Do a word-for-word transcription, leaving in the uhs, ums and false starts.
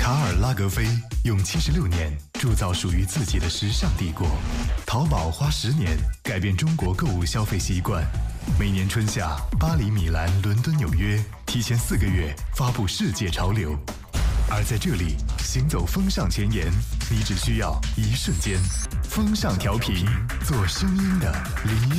卡尔拉格菲用七十六年铸造属于自己的时尚帝国，淘宝花十年改变中国购物消费习惯。每年春夏，巴黎、米兰、伦敦、纽约提前四个月发布世界潮流，而在这里行走风尚前沿，你只需要一瞬间。风尚调频，做声音的李